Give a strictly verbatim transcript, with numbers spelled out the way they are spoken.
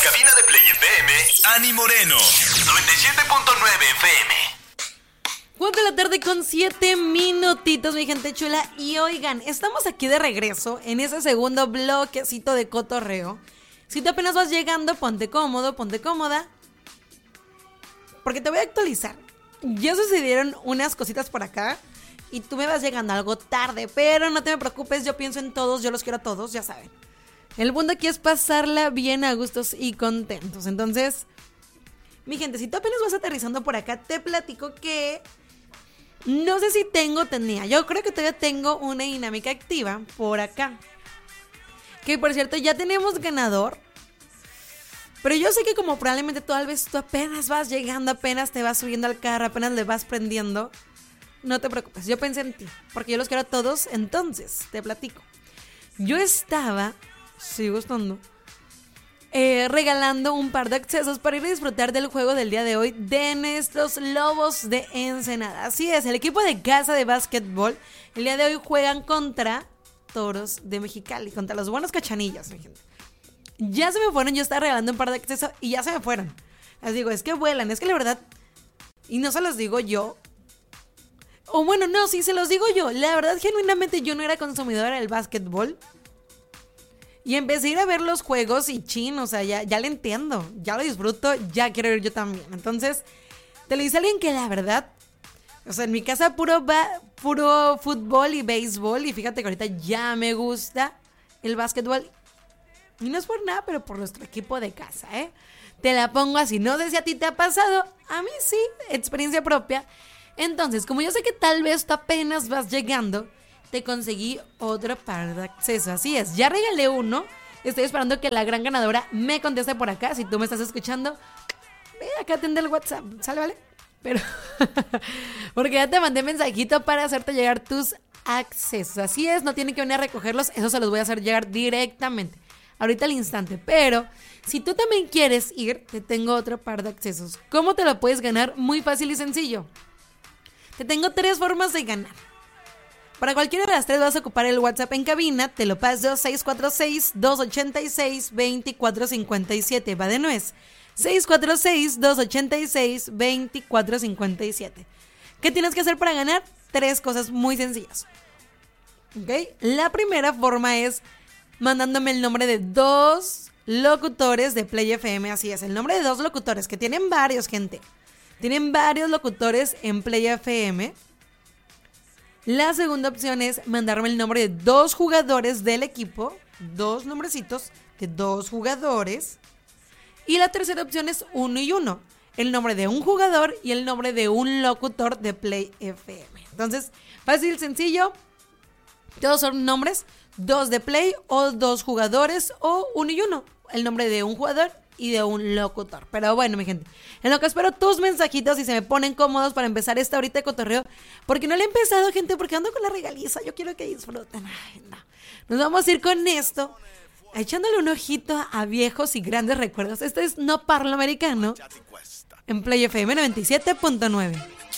cabina de Play F M, Ani Moreno. noventa y siete punto nueve F M. cuatro de la tarde con siete minutitos, mi gente chula. Y oigan, estamos aquí de regreso en ese segundo bloquecito de cotorreo. Si tú apenas vas llegando, ponte cómodo, ponte cómoda, porque te voy a actualizar. Ya sucedieron unas cositas por acá y tú me vas llegando algo tarde, pero no te me preocupes, yo pienso en todos, yo los quiero a todos, ya saben. El mundo aquí es pasarla bien a gustos y contentos. Entonces, mi gente, si tú apenas vas aterrizando por acá, te platico que no sé si tengo, tenía, yo creo que todavía tengo una dinámica activa por acá. Que por cierto, ya tenemos ganador. Pero yo sé que como probablemente tal vez tú apenas vas llegando, apenas te vas subiendo al carro, apenas le vas prendiendo, no te preocupes, yo pensé en ti, porque yo los quiero a todos. Entonces, te platico. Yo estaba, sigo estando, eh, regalando un par de accesos para ir a disfrutar del juego del día de hoy de nuestros Lobos de Ensenada. Así es, el equipo de casa de básquetbol el día de hoy juegan contra Toros de Mexicali, contra los buenos Cachanillas, mi gente. Ya se me fueron, yo estaba regalando un par de accesos y ya se me fueron. Les digo, es que vuelan, es que la verdad, y no se los digo yo, o bueno, no, sí se los digo yo, la verdad genuinamente yo no era consumidora del básquetbol y empecé a ir a ver los juegos y chin, o sea, ya, ya le entiendo, ya lo disfruto, ya quiero ir yo también. Entonces, te lo dice alguien que la verdad, o sea, en mi casa puro, ba- puro fútbol y béisbol, y fíjate que ahorita ya me gusta el básquetbol. Y no es por nada, pero por nuestro equipo de casa, ¿eh? Te la pongo así. No sé si a ti te ha pasado. A mí sí, experiencia propia. Entonces, como yo sé que tal vez tú apenas vas llegando, te conseguí otro par de accesos. Así es, ya regalé uno. Estoy esperando que la gran ganadora me conteste por acá. Si tú me estás escuchando, ve acá, atende el WhatsApp. ¿Sale, vale? Pero, porque ya te mandé mensajito para hacerte llegar tus accesos. Así es, no tienen que venir a recogerlos. Eso se los voy a hacer llegar directamente ahorita al instante. Pero si tú también quieres ir, te tengo otro par de accesos. ¿Cómo te lo puedes ganar? Muy fácil y sencillo. Te tengo tres formas de ganar. Para cualquiera de las tres vas a ocupar el WhatsApp en cabina. Te lo paso seis cuatro seis, dos ocho seis, dos cuatro cinco siete. Va de nuez. seis cuatro seis, dos ocho seis, dos cuatro cinco siete. ¿Qué tienes que hacer para ganar? Tres cosas muy sencillas. ¿Ok? La primera forma es mandándome el nombre de dos locutores de Play F M. Así es, el nombre de dos locutores, que tienen varios, gente. Tienen varios locutores en Play F M. La segunda opción es mandarme el nombre de dos jugadores del equipo. Dos nombrecitos de dos jugadores. Y la tercera opción es uno y uno. El nombre de un jugador y el nombre de un locutor de Play F M. Entonces, fácil, sencillo. Todos son nombres. Dos de Play o dos jugadores o uno y uno. El nombre de un jugador y de un locutor. Pero bueno, mi gente, en lo que espero tus mensajitos y se me ponen cómodos para empezar esta horita de cotorreo. Porque no le he empezado, gente, porque ando con la regaliza. Yo quiero que disfruten. Ay, no. Nos vamos a ir con esto, echándole un ojito a viejos y grandes recuerdos. Este es No Parlo Americano en Play F M noventa y siete punto nueve.